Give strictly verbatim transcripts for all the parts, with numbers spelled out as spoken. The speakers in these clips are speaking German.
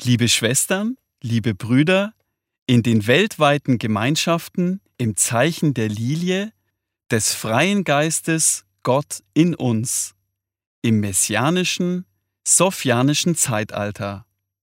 Liebe Schwestern, liebe Brüder, in den weltweiten Gemeinschaften im Zeichen der Lilie, des freien Geistes Gott in uns, im messianischen, sophianischen Zeitalter.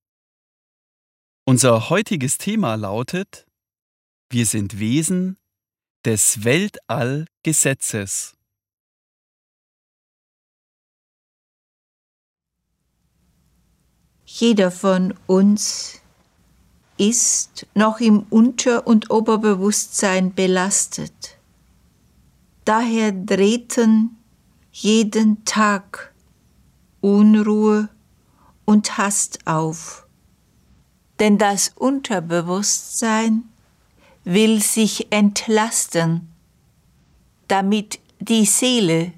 Unser heutiges Thema lautet: Wir sind Wesen des Weltallgesetzes. Jeder von uns ist noch im Unter- und Oberbewusstsein belastet. Daher treten jeden Tag Unruhe und Hass auf. Denn das Unterbewusstsein will sich entlasten, damit die Seele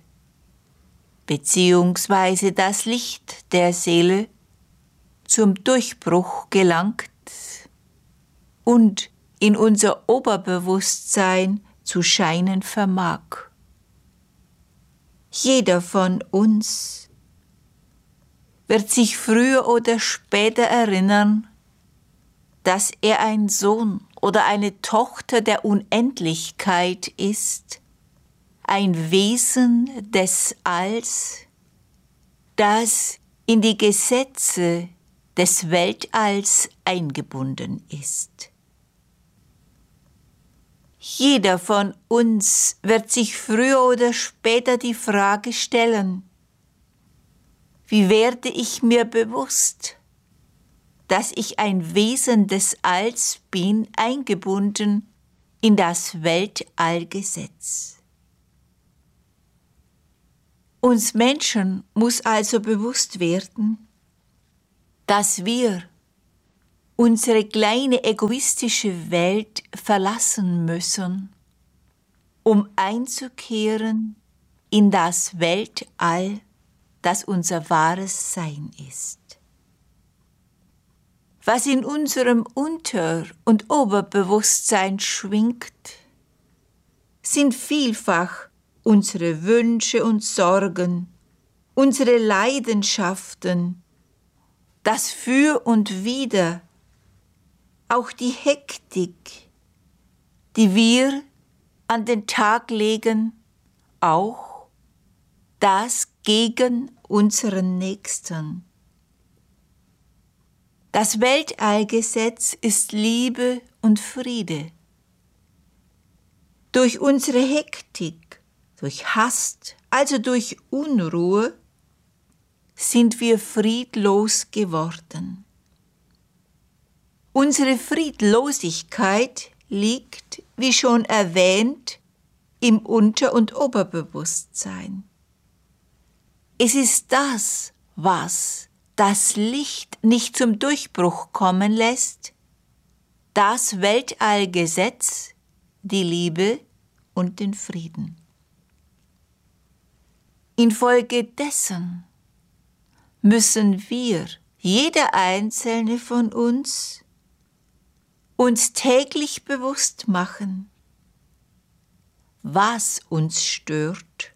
bzw. das Licht der Seele zum Durchbruch gelangt und in unser Oberbewusstsein zu scheinen vermag. Jeder von uns wird sich früher oder später erinnern, dass er ein Sohn oder eine Tochter der Unendlichkeit ist, ein Wesen des Alls, das in die Gesetze des Weltalls eingebunden ist. Jeder von uns wird sich früher oder später die Frage stellen: Wie werde ich mir bewusst, dass ich ein Wesen des Alls bin, eingebunden in das Weltallgesetz? Uns Menschen muss also bewusst werden, dass wir unsere kleine egoistische Welt verlassen müssen, um einzukehren in das Weltall, das unser wahres Sein ist. Was in unserem Unter- und Oberbewusstsein schwingt, sind vielfach unsere Wünsche und Sorgen, unsere Leidenschaften, das Für und Wider, auch die Hektik, die wir an den Tag legen, auch das gegen unseren Nächsten. Das Weltallgesetz ist Liebe und Friede. Durch unsere Hektik, durch Hass, also durch Unruhe, sind wir friedlos geworden. Unsere Friedlosigkeit liegt, wie schon erwähnt, im Unter- und Oberbewusstsein. Es ist das, was das Licht nicht zum Durchbruch kommen lässt, das Weltallgesetz, die Liebe und den Frieden. Infolgedessen müssen wir, jeder einzelne von uns, uns täglich bewusst machen, was uns stört,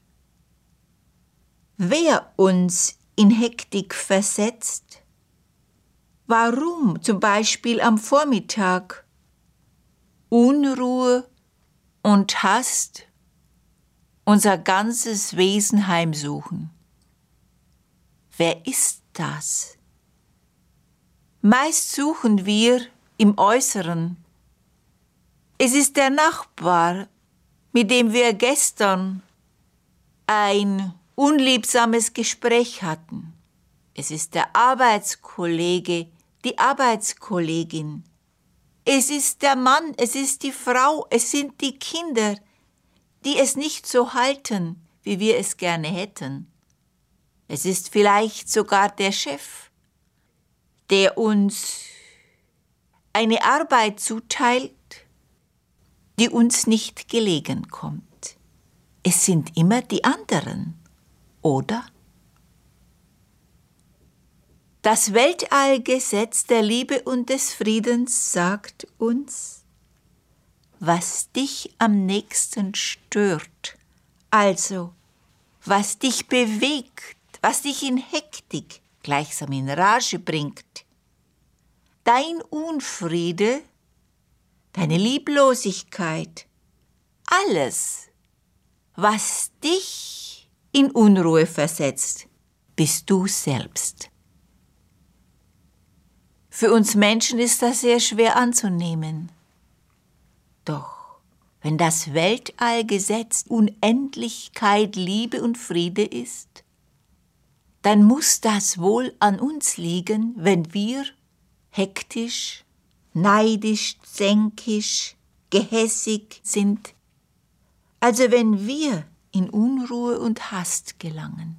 wer uns in Hektik versetzt, warum zum Beispiel am Vormittag Unruhe und Hass unser ganzes Wesen heimsuchen. Wer ist das? Meist suchen wir im Äußeren. Es ist der Nachbar, mit dem wir gestern ein unliebsames Gespräch hatten. Es ist der Arbeitskollege, die Arbeitskollegin. Es ist der Mann, es ist die Frau, es sind die Kinder, die es nicht so halten, wie wir es gerne hätten. Es ist vielleicht sogar der Chef, der uns eine Arbeit zuteilt, die uns nicht gelegen kommt. Es sind immer die anderen, oder? Das Weltallgesetz der Liebe und des Friedens sagt uns: Was dich am nächsten stört, also was dich bewegt, was dich in Hektik, gleichsam in Rage bringt, dein Unfriede, deine Lieblosigkeit, alles, was dich in Unruhe versetzt, bist du selbst. Für uns Menschen ist das sehr schwer anzunehmen. Doch wenn das Weltallgesetz Unendlichkeit, Liebe und Friede ist, dann muss das wohl an uns liegen, wenn wir hektisch, neidisch, zänkisch, gehässig sind, also wenn wir in Unruhe und Hast gelangen.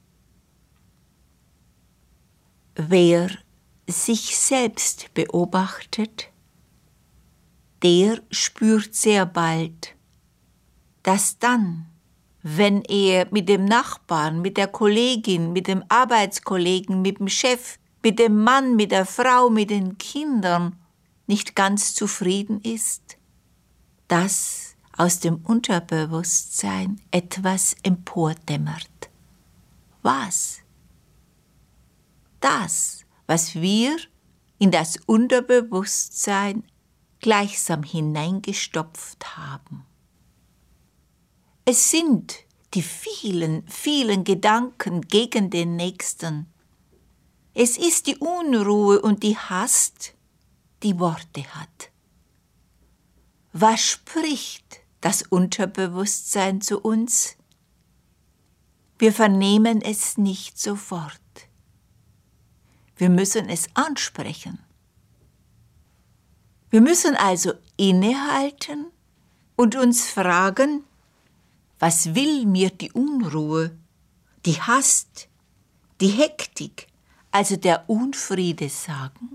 Wer sich selbst beobachtet, der spürt sehr bald, dass dann, wenn er mit dem Nachbarn, mit der Kollegin, mit dem Arbeitskollegen, mit dem Chef, mit dem Mann, mit der Frau, mit den Kindern nicht ganz zufrieden ist, dass aus dem Unterbewusstsein etwas empordämmert. Was? Das, was wir in das Unterbewusstsein gleichsam hineingestopft haben. Es sind die vielen, vielen Gedanken gegen den Nächsten. Es ist die Unruhe und die Hast, die Worte hat. Was spricht das Unterbewusstsein zu uns? Wir vernehmen es nicht sofort. Wir müssen es ansprechen. Wir müssen also innehalten und uns fragen, was will mir die Unruhe, die Hast, die Hektik, also der Unfriede sagen?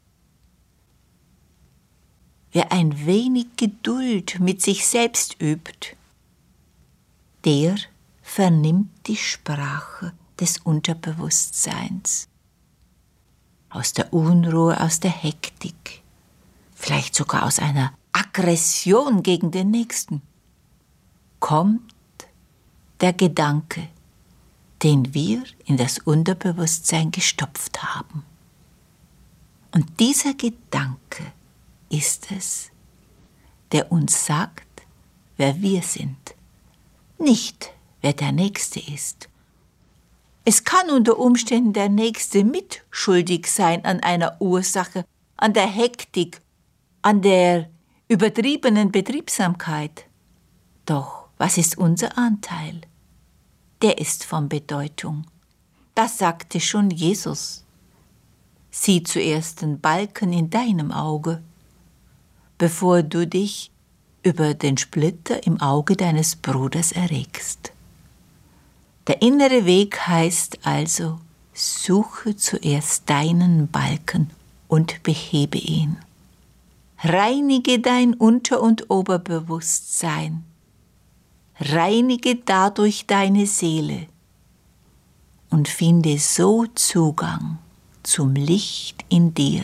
Wer ein wenig Geduld mit sich selbst übt, der vernimmt die Sprache des Unterbewusstseins. Aus der Unruhe, aus der Hektik, vielleicht sogar aus einer Aggression gegen den Nächsten, kommt der Gedanke, den wir in das Unterbewusstsein gestopft haben. Und dieser Gedanke ist es, der uns sagt, wer wir sind, nicht wer der Nächste ist. Es kann unter Umständen der Nächste mitschuldig sein an einer Ursache, an der Hektik, an der übertriebenen Betriebsamkeit. Doch was ist unser Anteil? Der ist von Bedeutung. Das sagte schon Jesus. Sieh zuerst den Balken in deinem Auge, bevor du dich über den Splitter im Auge deines Bruders erregst. Der innere Weg heißt also, suche zuerst deinen Balken und behebe ihn. Reinige dein Unter- und Oberbewusstsein. Reinige dadurch deine Seele und finde so Zugang zum Licht in dir,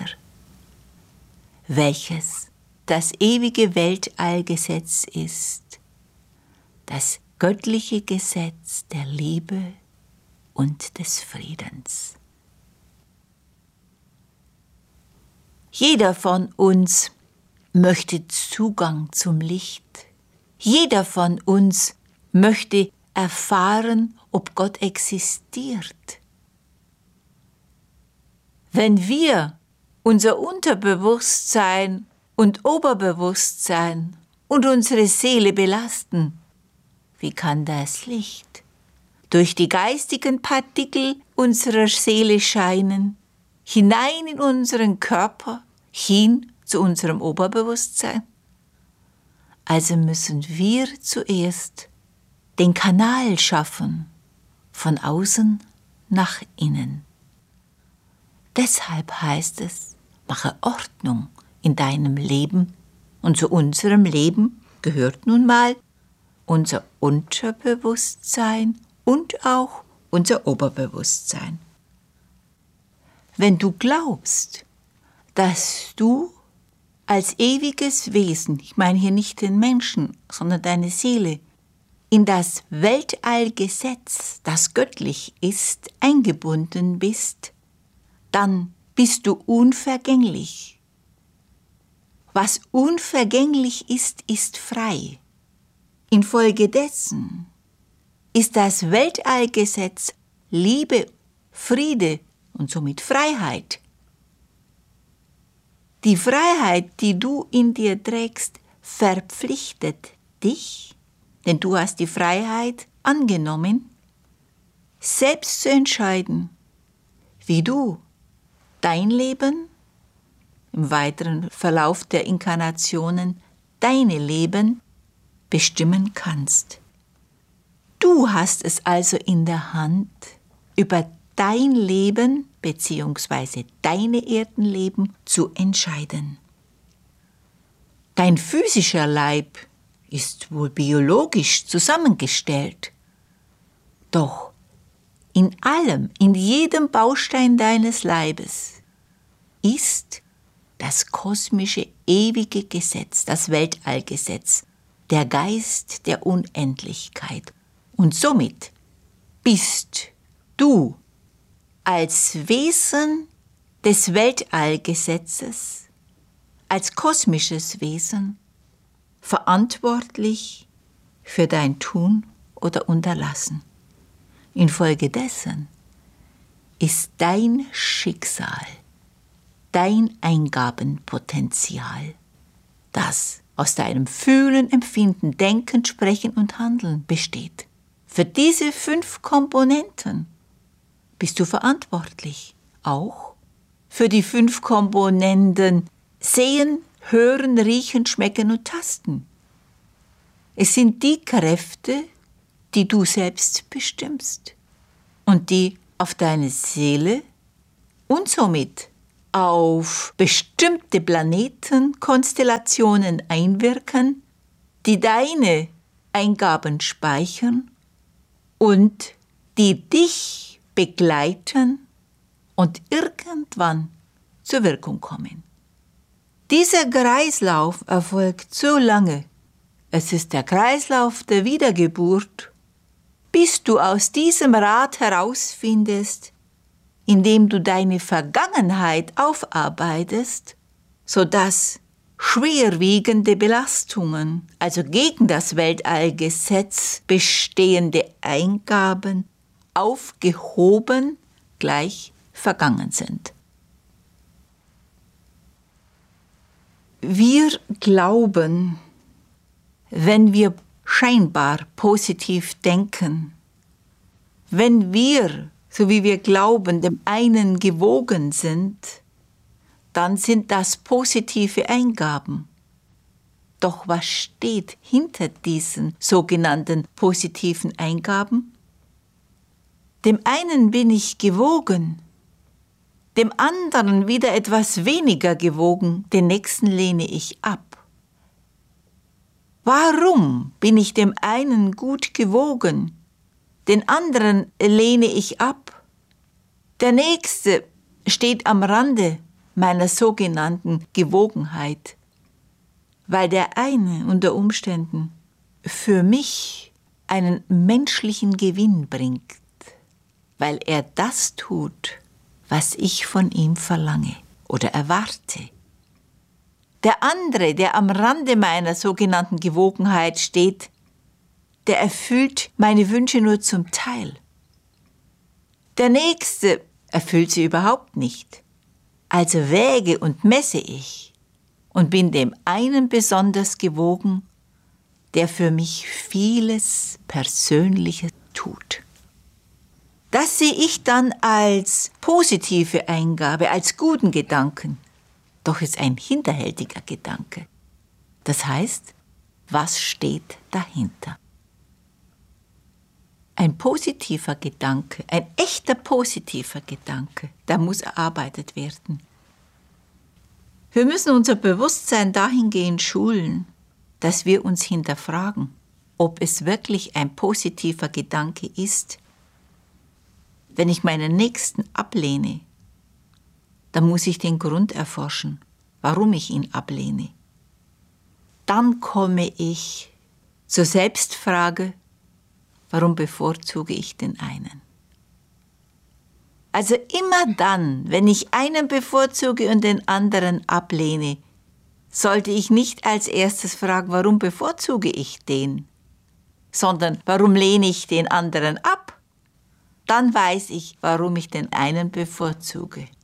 welches das ewige Weltallgesetz ist, das göttliche Gesetz der Liebe und des Friedens. Jeder von uns möchte Zugang zum Licht. Jeder von uns möchte erfahren, ob Gott existiert. Wenn wir unser Unterbewusstsein und Oberbewusstsein und unsere Seele belasten, wie kann das Licht durch die geistigen Partikel unserer Seele scheinen, hinein in unseren Körper, hin zu unserem Oberbewusstsein? Also müssen wir zuerst den Kanal schaffen, von außen nach innen. Deshalb heißt es, mache Ordnung in deinem Leben, und zu unserem Leben gehört nun mal unser Unterbewusstsein und auch unser Oberbewusstsein. Wenn du glaubst, dass du als ewiges Wesen, ich meine hier nicht den Menschen, sondern deine Seele, in das Weltallgesetz, das göttlich ist, eingebunden bist, dann bist du unvergänglich. Was unvergänglich ist, ist frei. Infolgedessen ist das Weltallgesetz Liebe, Friede und somit Freiheit. Die Freiheit, die du in dir trägst, verpflichtet dich, denn du hast die Freiheit angenommen, selbst zu entscheiden, wie du dein Leben, im weiteren Verlauf der Inkarnationen, deine Leben bestimmen kannst. Du hast es also in der Hand, über dein Leben bzw. deine Erdenleben zu entscheiden. Dein physischer Leib ist wohl biologisch zusammengestellt, doch in allem, in jedem Baustein deines Leibes ist das kosmische, ewige Gesetz, das Weltallgesetz, der Geist der Unendlichkeit. Und somit bist du als Wesen des Weltallgesetzes, als kosmisches Wesen, verantwortlich für dein Tun oder Unterlassen. Infolgedessen ist dein Schicksal, dein Eingabenpotenzial, das aus deinem Fühlen, Empfinden, Denken, Sprechen und Handeln besteht. Für diese fünf Komponenten bist du verantwortlich, auch für die fünf Komponenten Sehen, Hören, Riechen, Schmecken und Tasten. Es sind die Kräfte, die du selbst bestimmst und die auf deine Seele und somit auf bestimmte Planetenkonstellationen einwirken, die deine Eingaben speichern und die dich begleiten und irgendwann zur Wirkung kommen. Dieser Kreislauf erfolgt so lange, es ist der Kreislauf der Wiedergeburt, bis du aus diesem Rad herausfindest, indem du deine Vergangenheit aufarbeitest, sodass schwerwiegende Belastungen, also gegen das Weltallgesetz bestehende Eingaben, aufgehoben gleich vergangen sind. Wir glauben, wenn wir scheinbar positiv denken, wenn wir, so wie wir glauben, dem einen gewogen sind, dann sind das positive Eingaben. Doch was steht hinter diesen sogenannten positiven Eingaben? Dem einen bin ich gewogen, dem anderen wieder etwas weniger gewogen, den nächsten lehne ich ab. Warum bin ich dem einen gut gewogen, den anderen lehne ich ab? Der nächste steht am Rande meiner sogenannten Gewogenheit, weil der eine unter Umständen für mich einen menschlichen Gewinn bringt, weil er das tut, was ich von ihm verlange oder erwarte. Der andere, der am Rande meiner sogenannten Gewogenheit steht, der erfüllt meine Wünsche nur zum Teil. Der nächste erfüllt sie überhaupt nicht. Also wäge und messe ich und bin dem einen besonders gewogen, der für mich vieles Persönliches tut. Das sehe ich dann als positive Eingabe, als guten Gedanken. Doch ist ein hinterhältiger Gedanke. Das heißt, was steht dahinter? Ein positiver Gedanke, ein echter positiver Gedanke, der muss erarbeitet werden. Wir müssen unser Bewusstsein dahingehend schulen, dass wir uns hinterfragen, ob es wirklich ein positiver Gedanke ist. Wenn ich meinen Nächsten ablehne, dann muss ich den Grund erforschen, warum ich ihn ablehne. Dann komme ich zur Selbstfrage, warum bevorzuge ich den einen? Also immer dann, wenn ich einen bevorzuge und den anderen ablehne, sollte ich nicht als erstes fragen, warum bevorzuge ich den, sondern warum lehne ich den anderen ab? Dann weiß ich, warum ich den einen bevorzuge.